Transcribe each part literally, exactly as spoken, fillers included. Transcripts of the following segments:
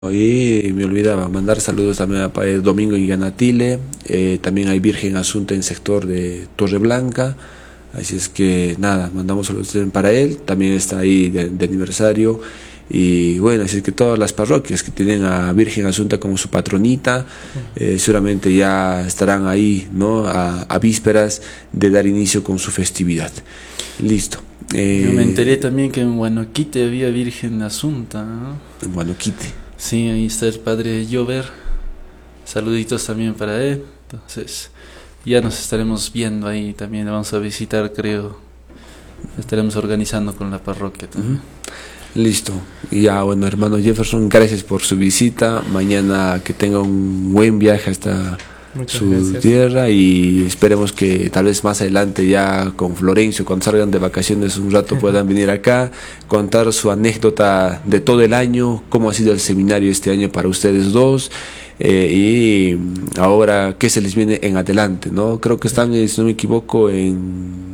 Y me olvidaba mandar saludos también a Padre Domingo y Yanatile, eh, también hay Virgen Asunta en sector de Torre Blanca, así es que nada, mandamos saludos también para él, también está ahí de, de aniversario, y bueno, así es que todas las parroquias que tienen a Virgen Asunta como su patronita, eh, seguramente ya estarán ahí, ¿no? A, a vísperas de dar inicio con su festividad. Listo. Eh, Yo me enteré también que en Guanoquite había Virgen Asunta, ¿no? En Guanoquite. Sí, ahí está el padre Llover. Saluditos también para él. Entonces, ya nos estaremos viendo ahí también. Vamos a visitar, creo. Estaremos organizando con la parroquia también. Uh-huh. Listo. Y ya, bueno, hermano Jefferson, gracias por su visita. Mañana que tenga un buen viaje hasta Muchas su gracias. tierra, y esperemos que tal vez más adelante ya con Florencio, cuando salgan de vacaciones un rato, puedan venir acá, contar su anécdota de todo el año, cómo ha sido el seminario este año para ustedes dos, eh, y ahora qué se les viene en adelante, ¿no? Creo que están, si no me equivoco, en...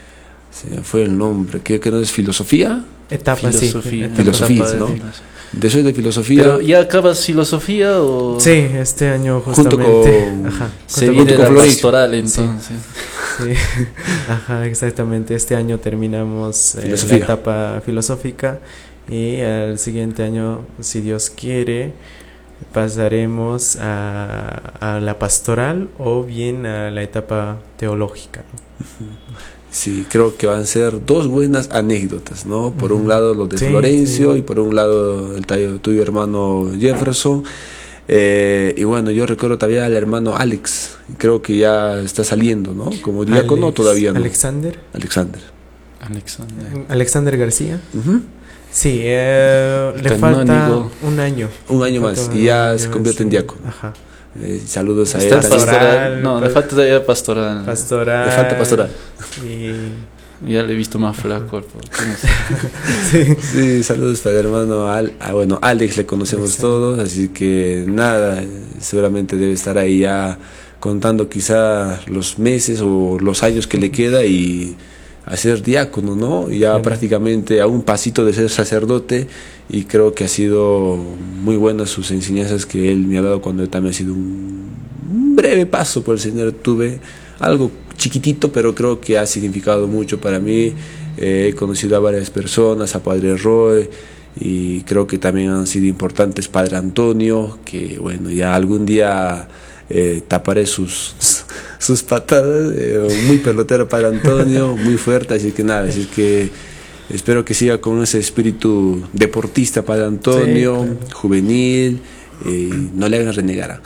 se me fue el nombre, ¿qué que no es filosofía? Etapa, filosofía, sí. Filosofía, ¿no? De, de eso de filosofía. ¿Pero ya acabas filosofía o...? Sí, este año justamente. Junto con... Ajá, se junto viene con la pastoral, entonces. Sí, sí. Ajá, exactamente. Este año terminamos eh, la etapa filosófica, y al siguiente año, si Dios quiere, pasaremos a, a la pastoral o bien a la etapa teológica, ¿no? Sí, creo que van a ser dos buenas anécdotas, ¿no? Por un lado lo de sí, Florencio, sí. Y por un lado el tuyo, tuyo hermano Jefferson. Eh, y bueno, yo recuerdo todavía al hermano Alex, creo que ya está saliendo, ¿no? Como diácono Alex, todavía no. Alexander. Alexander. Alexander. Alexander García. Uh-huh. Sí, eh, le falta un año. Un año más y ya se convierte en diácono. Ajá. Eh, saludos a él. Está pastoral, no, le falta todavía pastoral. Pastoral. Le falta pastoral. Y ya le he visto más flaco. sí. sí, saludos para el hermano Al, ah, bueno, Alex le conocemos sí. todos, así que nada, seguramente debe estar ahí ya contando quizá los meses o los años que le queda y a ser diácono, ¿no? Ya sí. prácticamente a un pasito de ser sacerdote, y creo que ha sido muy buenas sus enseñanzas que él me ha dado cuando también ha sido un, un breve paso por el Señor. Tuve algo chiquitito, pero creo que ha significado mucho para mí. Eh, he conocido a varias personas, a Padre Roy, y creo que también han sido importantes Padre Antonio, que bueno, ya algún día eh, taparé sus sus patadas, eh, muy pelotero Padre Antonio, muy fuerte, así que nada, así que espero que siga con ese espíritu deportista Padre Antonio, sí, claro. Juvenil, eh, no le hagan renegar,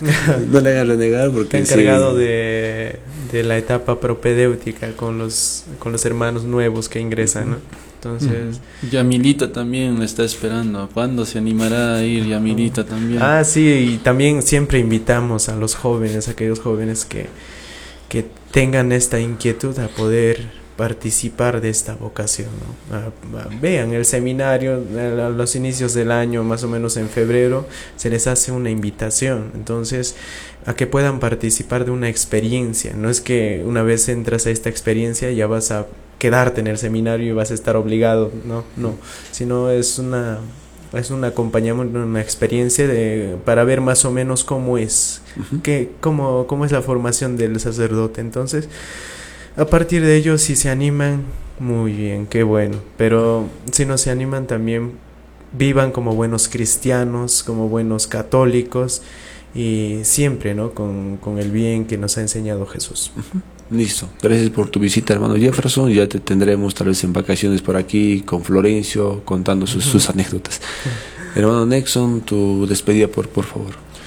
no le hagan renegar porque está encargado sí, de, de la etapa propedéutica con los con los hermanos nuevos que ingresan, ¿no? Entonces, Yamilita también le está esperando. ¿Cuándo se animará a ir Yamilita también? Ah, sí, y también siempre invitamos a los jóvenes, a aquellos jóvenes que, que tengan esta inquietud a poder participar de esta vocación, ¿no? A, a, vean el seminario a los inicios del año, más o menos en febrero, se les hace una invitación, entonces a que puedan participar de una experiencia. No es que una vez entras a esta experiencia ya vas a quedarte en el seminario y vas a estar obligado, no, no, sino es una es un acompañamiento, una experiencia de, para ver más o menos cómo es, uh-huh. que, cómo, cómo es la formación del sacerdote. Entonces, a partir de ello, si se animan, muy bien, qué bueno, pero si no se animan también, vivan como buenos cristianos, como buenos católicos, y siempre, ¿no? Con, con el bien que nos ha enseñado Jesús. Uh-huh. Listo, gracias por tu visita, hermano Jefferson. Ya te tendremos tal vez en vacaciones por aquí con Florencio contando sus, uh-huh. sus anécdotas. Uh-huh. Hermano Nexon, tu despedida por, por favor.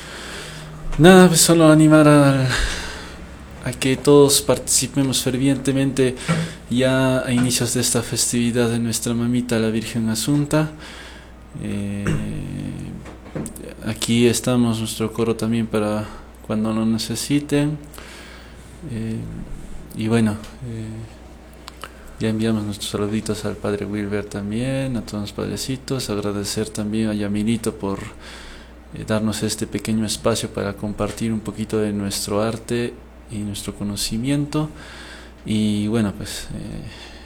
Nada, pues solo animar a, a que todos participemos fervientemente ya a inicios de esta festividad de nuestra mamita la Virgen Asunta. Eh, aquí estamos, nuestro coro también para cuando lo necesiten. Eh, y bueno, eh, ya enviamos nuestros saluditos al Padre Wilber también, a todos los padrecitos, agradecer también a Yamilito por eh, darnos este pequeño espacio para compartir un poquito de nuestro arte y nuestro conocimiento. Y bueno, pues eh,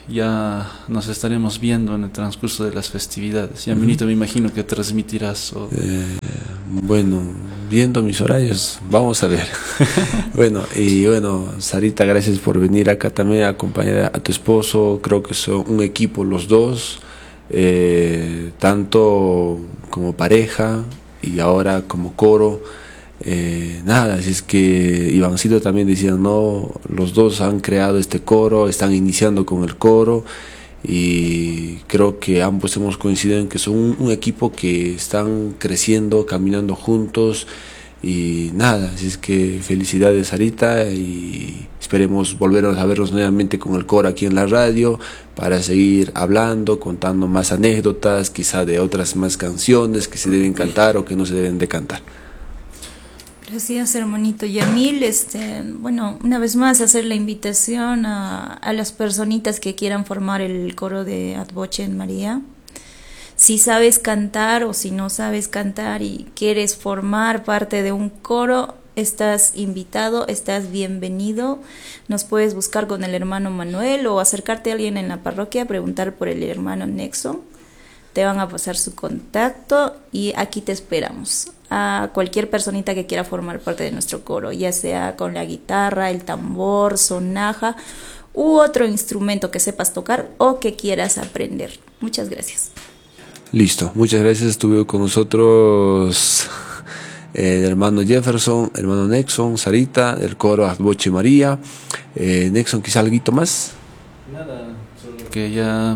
ya nos estaremos viendo en el transcurso de las festividades. Y Aminito, me imagino que transmitirás. O... Eh, bueno, viendo mis horarios, vamos a ver. Bueno, y bueno, Sarita, gracias por venir acá también a acompañar a tu esposo. Creo que son un equipo los dos, eh, tanto como pareja y ahora como coro. Eh, nada, así es que Ivancito también decía, no, los dos han creado este coro, están iniciando con el coro y creo que ambos hemos coincidido en que son un, un equipo que están creciendo, caminando juntos y nada, así es que felicidades Sarita y esperemos volver a vernos nuevamente con el coro aquí en la radio para seguir hablando, contando más anécdotas, quizá de otras más canciones que se deben cantar o que no se deben de cantar. Gracias, hermanito Yamil. Este, bueno, una vez más hacer la invitación a, a las personitas que quieran formar el coro de Atboche en María. Si sabes cantar o si no sabes cantar y quieres formar parte de un coro, estás invitado, estás bienvenido. Nos puedes buscar con el hermano Manuel o acercarte a alguien en la parroquia, preguntar por el hermano Nexon. Te van a pasar su contacto y aquí te esperamos. A cualquier personita que quiera formar parte de nuestro coro, ya sea con la guitarra, el tambor, sonaja u otro instrumento que sepas tocar o que quieras aprender. Muchas gracias. Listo, muchas gracias. Estuvo con nosotros eh, el hermano Jefferson, hermano Nexon, Sarita, del coro Atboche María. Eh, Nexon, quizá algo más. Nada, solo que ya...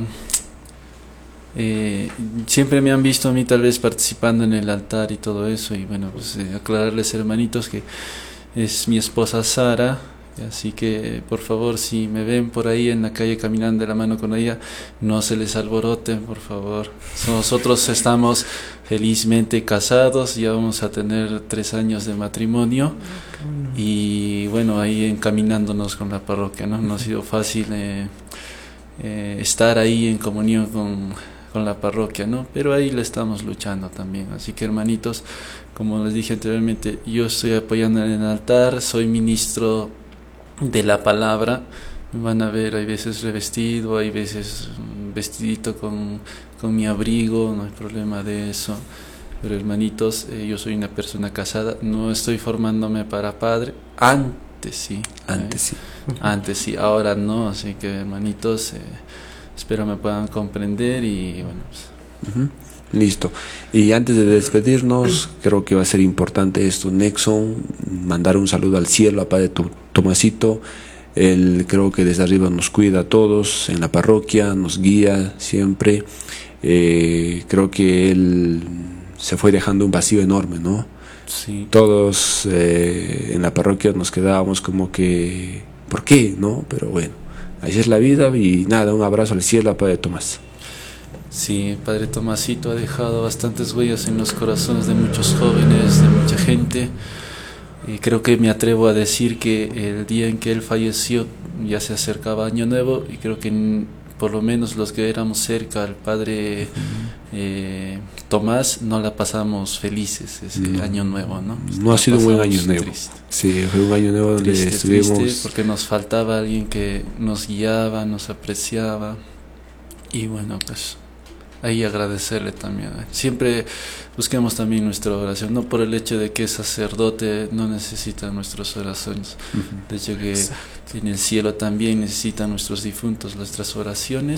Eh, siempre me han visto a mí tal vez participando en el altar y todo eso y bueno, pues eh, aclararles hermanitos que es mi esposa Sara, así que por favor si me ven por ahí en la calle caminando de la mano con ella, no se les alboroten por favor. Nosotros estamos felizmente casados, ya vamos a tener tres años de matrimonio y bueno, ahí encaminándonos con la parroquia, no, no ha sido fácil eh, eh, estar ahí en comunión con con la parroquia, ¿no? Pero ahí le estamos luchando también, así que hermanitos, como les dije anteriormente, yo estoy apoyando en el altar, soy ministro de la palabra, me van a ver, hay veces revestido, hay veces vestidito con, con mi abrigo, no hay problema de eso, pero hermanitos, eh, yo soy una persona casada, no estoy formándome para padre, antes sí, antes ¿eh? sí, antes sí, ahora no, así que hermanitos, eh, espero me puedan comprender y bueno pues. Uh-huh. Listo. Y antes de despedirnos, creo que va a ser importante esto, Nexon, mandar un saludo al cielo a Padre Tomasito. Él creo que desde arriba nos cuida a todos en la parroquia, nos guía siempre. Eh, creo que él se fue dejando un vacío enorme, ¿no? Sí. Todos eh, en la parroquia nos quedábamos como que, ¿por qué? ¿No? Pero bueno. Así es la vida y nada, un abrazo al cielo a Padre Tomás. Sí, Padre Tomasito ha dejado bastantes huellas en los corazones de muchos jóvenes, de mucha gente. Y creo que me atrevo a decir que el día en que él falleció ya se acercaba Año Nuevo y creo que por lo menos los que éramos cerca al Padre eh, Tomás no la pasamos felices ese no. Año Nuevo, ¿no? No ha sido un buen Año Nuevo. Triste. Sí, fue un Año Nuevo donde triste, estuvimos... Triste porque nos faltaba alguien que nos guiaba, nos apreciaba y bueno, pues ahí agradecerle también. Siempre busquemos también nuestra oración, no por el hecho de que es sacerdote no necesita nuestras oraciones, uh-huh. De hecho que en el cielo también necesitan nuestros difuntos nuestras oraciones.